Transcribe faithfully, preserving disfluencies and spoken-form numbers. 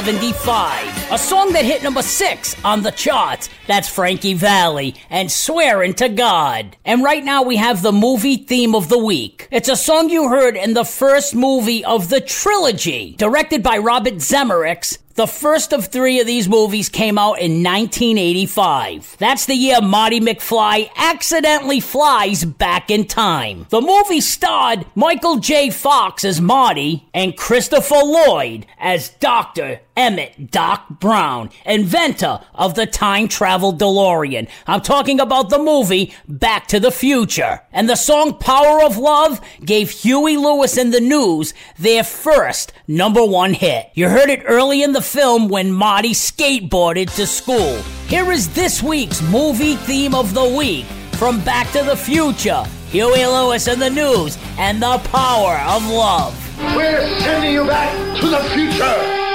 seventy-five. A song that hit number six on the charts. That's Frankie Valli and Swearing to God. And right now we have the movie theme of the week. It's a song you heard in the first movie of the trilogy, directed by Robert Zemeckis. The first of three of these movies came out in nineteen eighty-five. That's the year Marty McFly accidentally flies back in time. The movie starred Michael J. Fox as Marty and Christopher Lloyd as Doctor Emmett Doc Brown, inventor of the time travel DeLorean. I'm talking about the movie Back to the Future. And the song Power of Love gave Huey Lewis and the News their first number one hit. You heard it early in the film when Marty skateboarded to school. Here is this week's movie theme of the week from Back to the Future. Huey Lewis and the News and the Power of Love. We're sending you back to the future.